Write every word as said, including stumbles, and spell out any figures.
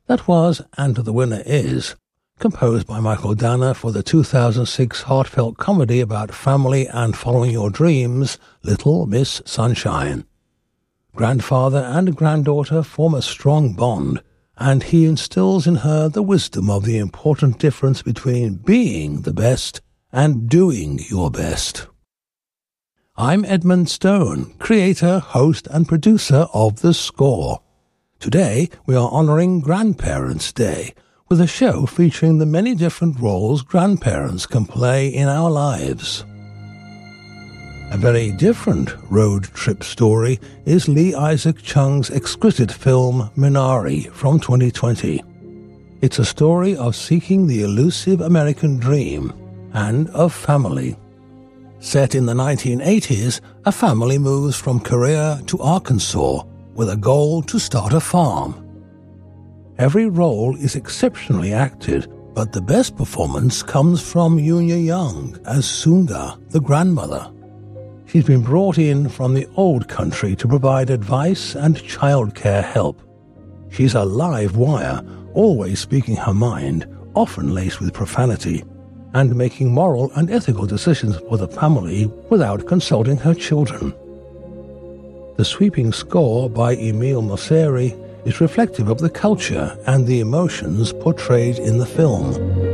That was, and the winner is, composed by Michael Danner for the two thousand six heartfelt comedy about family and following your dreams, Little Miss Sunshine. Grandfather and granddaughter form a strong bond, and he instills in her the wisdom of the important difference between being the best and doing your best. I'm Edmund Stone, creator, host, and producer of The Score. Today, we are honouring Grandparents' Day, with a show featuring the many different roles grandparents can play in our lives. A very different road trip story is Lee Isaac Chung's exquisite film Minari from twenty twenty. It's a story of seeking the elusive American dream and of family. Set in the nineteen eighties, a family moves from Korea to Arkansas with a goal to start a farm. Every role is exceptionally acted, but the best performance comes from Yoon Young as Sunga, the grandmother. She's been brought in from the old country to provide advice and childcare help. She's a live wire, always speaking her mind, often laced with profanity, and making moral and ethical decisions for the family without consulting her children. The sweeping score by Emile Mosseri is reflective of the culture and the emotions portrayed in the film.